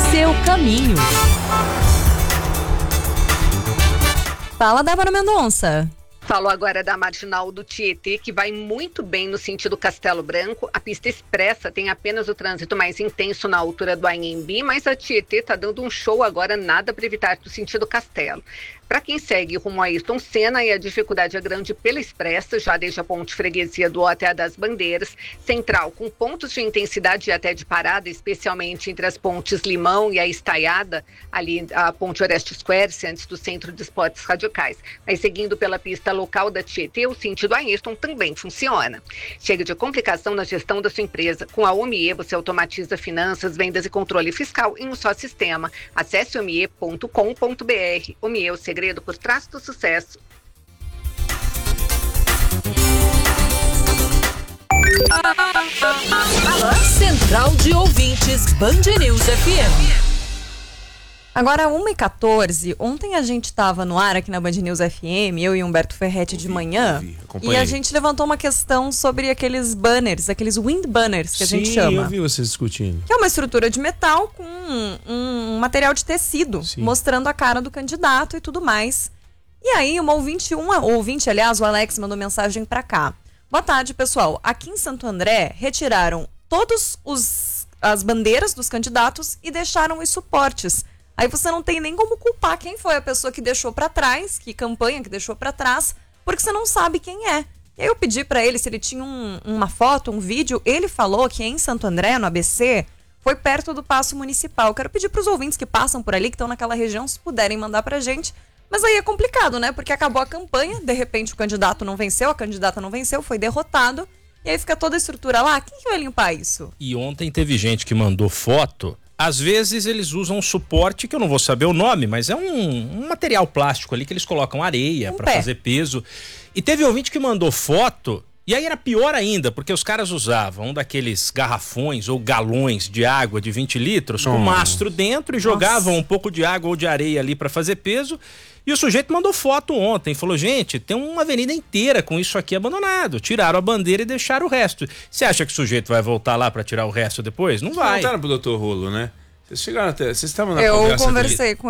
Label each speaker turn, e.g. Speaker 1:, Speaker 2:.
Speaker 1: seu caminho. Fala, Débora Mendonça.
Speaker 2: Falo agora da Marginal do Tietê, que vai muito bem no sentido Castelo Branco. A pista expressa tem apenas o trânsito mais intenso na altura do Anhembi, mas a Tietê está dando um show agora, nada para evitar do sentido Castelo. Para quem segue rumo a Ayrton Senna, a dificuldade é grande pela expressa, já desde a ponte Freguesia do Ó até a das Bandeiras. Central, com pontos de intensidade e até de parada, especialmente entre as pontes Limão e a Estaiada, ali a ponte Oreste Square, antes do Centro de Esportes Radicais. Mas seguindo pela pista local da Tietê, o sentido Ayrton também funciona. Chega de complicação na gestão da sua empresa. Com a OMIE, você automatiza finanças, vendas e controle fiscal em um só sistema. Acesse omie.com.br. OMIE, o segredo por trás do sucesso.
Speaker 3: Central de Ouvintes, Band News FM.
Speaker 1: Agora, 1h14, ontem a gente estava no ar aqui na Band News FM, eu e Humberto Ferretti de manhã, e a gente levantou uma questão sobre aqueles banners, aqueles wind banners que a gente chama.
Speaker 4: Sim, eu vi vocês discutindo.
Speaker 1: Que é uma estrutura de metal com um material de tecido, mostrando a cara do candidato e tudo mais. E aí, uma ouvinte, aliás, o Alex mandou mensagem pra cá. Boa tarde, pessoal. Aqui em Santo André, retiraram todas as bandeiras dos candidatos e deixaram os suportes. Aí você não tem nem como culpar quem foi a pessoa que deixou pra trás, que campanha que deixou pra trás, porque você não sabe quem é. E aí eu pedi pra ele se ele tinha uma foto, um vídeo. Ele falou que em Santo André, no ABC, foi perto do Paço Municipal. Quero pedir pros ouvintes que passam por ali, que estão naquela região, se puderem mandar pra gente. Mas aí é complicado, né? Porque acabou a campanha, de repente o candidato não venceu, a candidata não venceu, foi derrotado. E aí fica toda a estrutura lá. Quem que vai limpar isso?
Speaker 5: E ontem teve gente que mandou foto. Às vezes eles usam um suporte que eu não vou saber o nome, mas é um material plástico ali que eles colocam areia para fazer peso. E teve ouvinte que mandou foto, e aí era pior ainda, porque os caras usavam um daqueles garrafões ou galões de água de 20 litros com mastro dentro e jogavam um pouco de água ou de areia ali para fazer peso. E o sujeito mandou foto ontem, falou, gente, tem uma avenida inteira com isso aqui abandonado, tiraram a bandeira e deixaram o resto. Você acha que o sujeito vai voltar lá para tirar o resto depois? Não vai.
Speaker 4: Voltaram pro Dr. Rolo, né? Vocês chegaram até, vocês estavam na
Speaker 1: conversa. Eu
Speaker 4: conversa
Speaker 1: conversei com